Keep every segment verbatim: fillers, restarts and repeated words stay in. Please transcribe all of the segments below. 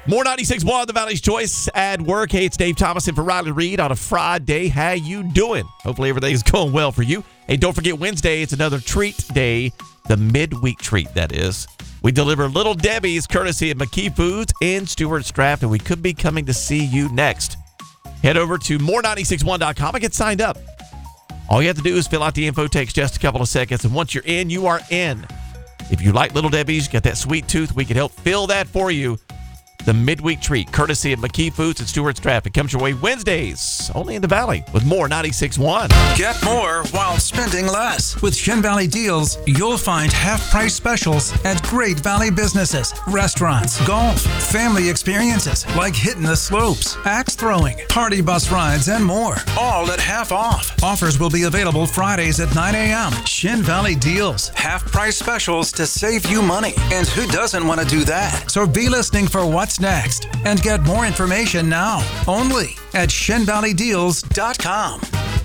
More ninety-six point one, The Valley's Choice at work. Hey, it's Dave Thomas in for Riley Reed on a Friday. How you doing? Hopefully everything's going well for you. Hey, don't forget Wednesday, it's another treat day. The midweek treat, that is. We deliver Little Debbie's courtesy of McKee Foods in Stuarts Draft, and we could be coming to see you next. Head over to more nine six one dot com and get signed up. All you have to do is fill out the info. Takes just a couple of seconds, and once you're in, you are in. If you like Little Debbie's, you got that sweet tooth, we can help fill that for you. The midweek treat, courtesy of McKee Foods and Stuarts Draft. It comes your way Wednesdays, only in the Valley, with more ninety-six point one. Get more while spending less. With Shin Valley Deals, you'll find half-price specials at great Valley businesses, restaurants, golf, family experiences like hitting the slopes, axe throwing, party bus rides, and more. All at half off. Offers will be available Fridays at nine a.m. Shin Valley Deals, half-price specials to save you money. And who doesn't want to do that? So be listening for what's next and get more information now only at shin valley deals dot com.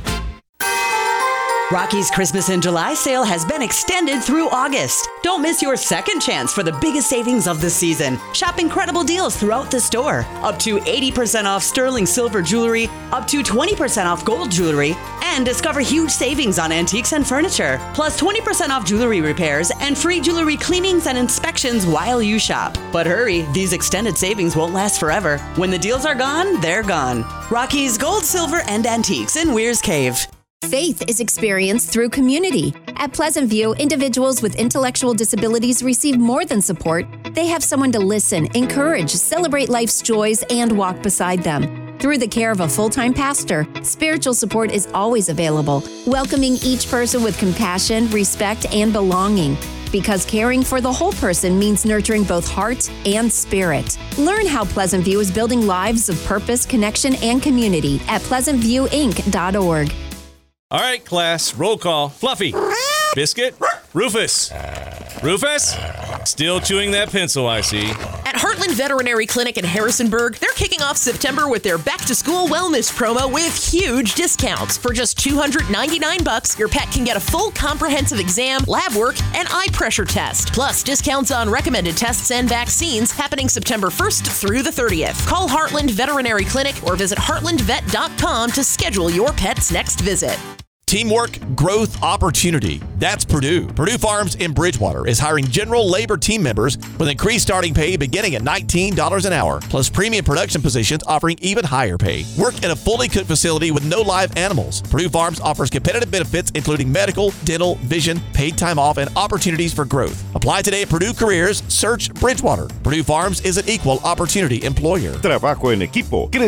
Rocky's Christmas in July sale has been extended through August. Don't miss your second chance for the biggest savings of the season. Shop incredible deals throughout the store. Up to eighty percent off sterling silver jewelry, up to twenty percent off gold jewelry, and discover huge savings on antiques and furniture. Plus twenty percent off jewelry repairs and free jewelry cleanings and inspections while you shop. But hurry, these extended savings won't last forever. When the deals are gone, they're gone. Rocky's Gold, Silver, and Antiques in Weir's Cave. Faith is experienced through community. At Pleasant View, individuals with intellectual disabilities receive more than support. They have someone to listen, encourage, celebrate life's joys, and walk beside them. Through the care of a full-time pastor, spiritual support is always available, welcoming each person with compassion, respect, and belonging. Because caring for the whole person means nurturing both heart and spirit. Learn how Pleasant View is building lives of purpose, connection, and community at pleasant view inc dot org. All right, class, roll call. Fluffy. Biscuit. Rufus. Rufus? Still chewing that pencil, I see. At Heartland Veterinary Clinic in Harrisonburg, they're kicking off September with their back-to-school wellness promo with huge discounts. For just two hundred ninety-nine bucks, your pet can get a full comprehensive exam, lab work, and eye pressure test. Plus, discounts on recommended tests and vaccines happening September first through the thirtieth. Call Heartland Veterinary Clinic or visit heartland vet dot com to schedule your pet's next visit. Teamwork, growth, opportunity. That's Purdue. Purdue Farms in Bridgewater is hiring general labor team members with increased starting pay beginning at nineteen dollars an hour, plus premium production positions offering even higher pay. Work in a fully cooked facility with no live animals. Purdue Farms offers competitive benefits including medical, dental, vision, paid time off, and opportunities for growth. Apply today at Purdue Careers. Search Bridgewater. Purdue Farms is an equal opportunity employer. Trabajo en equipo.